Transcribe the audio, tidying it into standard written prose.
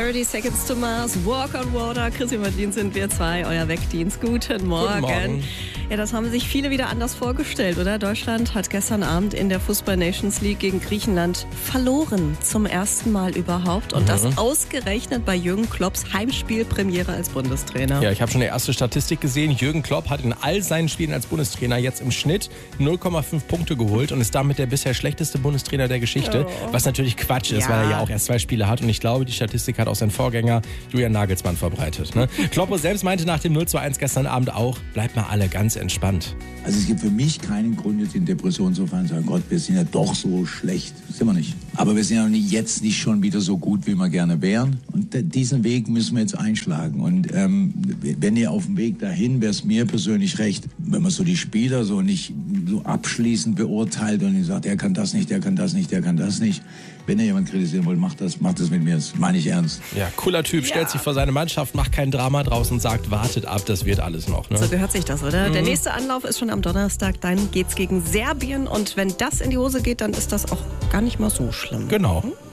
30 Seconds to Mars, Walk on Water. Chrissy und Martin sind wir zwei, euer Wegdienst. Guten Morgen. Guten Morgen. Ja, das haben sich viele wieder anders vorgestellt, oder? Deutschland hat gestern Abend in der Fußball Nations League gegen Griechenland verloren. Zum ersten Mal überhaupt. Und das ausgerechnet bei Jürgen Klopps Heimspielpremiere als Bundestrainer. Ja, ich habe schon die erste Statistik gesehen. Jürgen Klopp hat in all seinen Spielen als Bundestrainer jetzt im Schnitt 0,5 Punkte geholt und ist damit der bisher schlechteste Bundestrainer der Geschichte. Was natürlich Quatsch ist, weil er ja auch erst 2 Spiele hat. Und ich glaube, die Statistik hat auch sein Vorgänger Julian Nagelsmann verbreitet. Ne? Kloppo selbst meinte nach dem 0:1 gestern Abend auch, bleibt mal alle ganz entspannt. Also es gibt für mich keinen Grund, jetzt in Depression zu fallen und zu sagen, Gott, wir sind ja doch so schlecht. Das sind wir nicht. Aber wir sind ja jetzt nicht schon wieder so gut, wie wir gerne wären. Und diesen Weg müssen wir jetzt einschlagen. Und wenn ihr auf dem Weg dahin, wäre es mir persönlich recht, wenn man so die Spieler so nicht so abschließend beurteilt und sagt, der kann das nicht, der kann das nicht, der kann das nicht. Wenn ihr jemanden kritisieren wollt, macht das mit mir. Das meine ich ernst. Ja, cooler Typ, stellt sich vor seine Mannschaft, macht kein Drama draus und sagt, wartet ab, das wird alles noch. Ne? So gehört sich das, oder? Der nächste Anlauf ist schon am Donnerstag, dann geht's gegen Serbien. Und wenn das in die Hose geht, dann ist das auch gar nicht mal so schlimm. Genau.